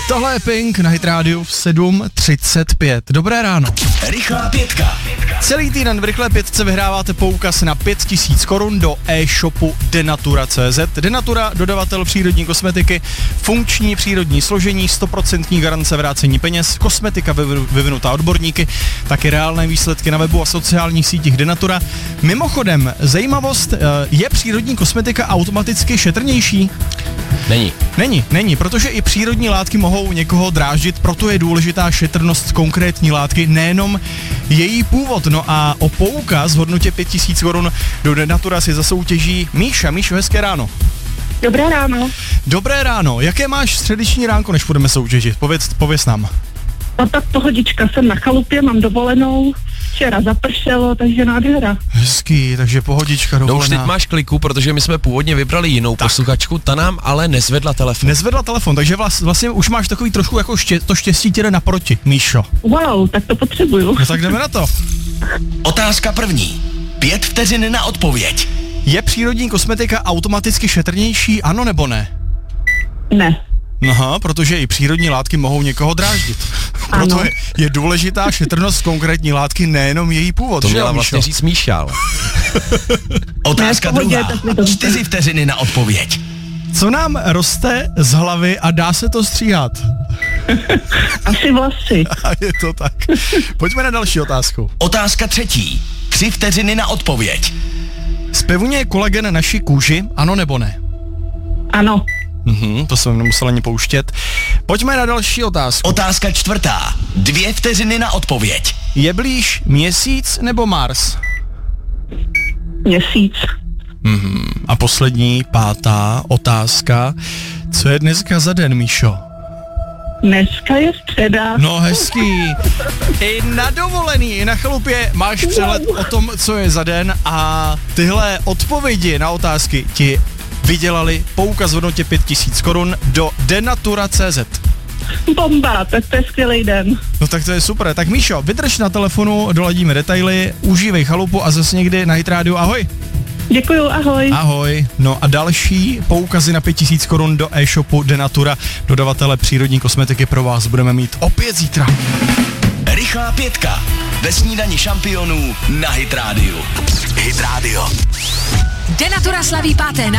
Tohle je Pink na Hit Radio v 7:35. Dobré ráno. Rychlá pětka. Celý týden v Rychlé pětce vyhráváte poukaz na 5000 korun do e-shopu Denatura.cz. Denatura, dodavatel přírodní kosmetiky, funkční přírodní složení, 100% garance vrácení peněz, kosmetika vyvinutá odborníky, taky reálné výsledky na webu a sociálních sítích Denatura. Mimochodem, zajímavost, je přírodní kosmetika automaticky šetrnější? Není, protože i přírodní látky mohou někoho dráždit, proto je důležitá šetrnost konkrétní látky, nejenom její původ. No a o poukaz v hodnotě 5000 korun do Denatura si zasoutěží Míša. Míšo, hezké ráno. Dobré ráno. Dobré ráno. Jaké máš středeční ránko, než budeme soutěžit? Pověz nám. No tak pohodička, jsem na chalupě, mám dovolenou, včera zapršelo, takže nádhera. Hezký, takže pohodička, dovolená. No už teď máš kliku, protože my jsme původně vybrali jinou posluchačku, ta nám ale nezvedla telefon. Takže vlastně už máš takový trošku jako to štěstí tě jde naproti, Míšo. Wow, tak to potřebuju. No tak jdeme na to. Otázka první. 5 vteřin na odpověď. Je přírodní kosmetika automaticky šetrnější, ano nebo ne? Ne. Aha, protože i přírodní látky mohou někoho dráždit. Proto je důležitá šetrnost konkrétní látky, nejenom její původ. To měla vlastně říct Míša, ale. Otázka druhá. 4 vteřiny na odpověď. Co nám roste z hlavy a dá se to stříhat? Asi vlasy. A je to tak. Pojďme na další otázku. Otázka třetí. 3 vteřiny na odpověď. Zpevňuje kolagen naši kůži, ano nebo ne? Ano. To jsem nemusel ani pouštět. Pojďme na další otázku. Otázka čtvrtá. 2 vteřiny na odpověď. Je blíž Měsíc nebo Mars? Měsíc. A poslední, 5. otázka. Co je dneska za den, Míšo? Dneska je středa. No hezký. I na dovolený, i na chalupě máš přehled o tom, co je za den a tyhle odpovědi na otázky ti vydělali poukaz v hodnotě 5000 korun do Denatura.cz. Bomba, tak to je skvělý den. No tak to je super. Tak Míšo, vydrž na telefonu, doladíme detaily, užívej chalupu a zase někdy na Hit Radio. Ahoj. Děkuju, ahoj. Ahoj. No a další poukazy na 5000 korun do e-shopu Denatura, dodavatele přírodní kosmetiky pro vás budeme mít opět zítra. Rychlá pětka. Ve snídani šampionů na Hit Radio. Hit Radio. Denatura slaví 5.